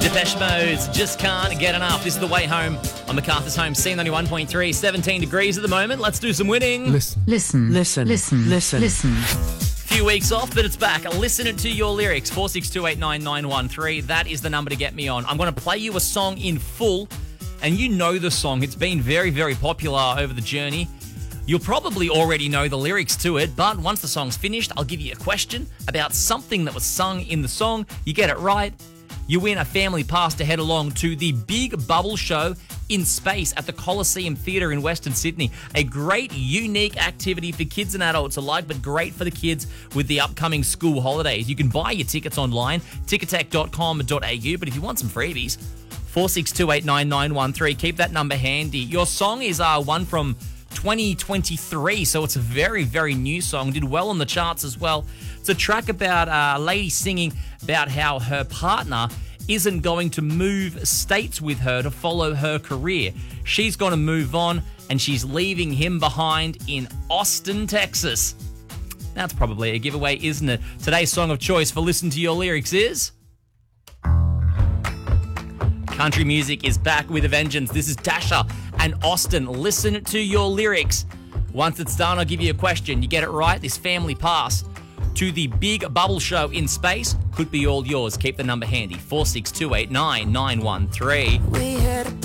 Depeche Mode's Just Can't Get Enough. This is The Way Home on MacArthur's Home. C91.3, 17 degrees at the moment. Let's do some winning. Listen. Few weeks off, but it's back. Listen it to your lyrics. 46289913. That is the number to get me on. I'm going to play you a song in full, and you know the song. It's been very, very popular over the journey. You'll probably already know the lyrics to it, but once the song's finished, I'll give you a question about something that was sung in the song. You get it right, you win a family pass to head along to the Big Bubble Show in space at the Coliseum Theatre in Western Sydney. A great, unique activity for kids and adults alike, but great for the kids with the upcoming school holidays. You can buy your tickets online, ticketek.com.au, but if you want some freebies, 46289913, keep that number handy. Your song is one from 2023, so it's a very, very new song. Did well on the charts as well. It's a track about a lady singing about how her partner isn't going to move states with her to follow her career. She's going to move on, and she's leaving him behind in Austin, Texas. That's probably a giveaway, isn't it? Today's song of choice for Listen to Your Lyrics is... Country music is back with a vengeance. This is Dasha and Austin. Listen to your lyrics. Once it's done, I'll give you a question. You get it right, this family pass to the Big Bubble Show in space could be all yours. Keep the number handy, 46289913.